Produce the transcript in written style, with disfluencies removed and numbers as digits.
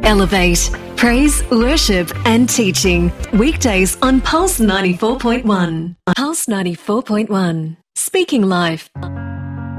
Elevate. Praise, worship and teaching. Weekdays on Pulse 94.1. Pulse 94.1. Speaking Life.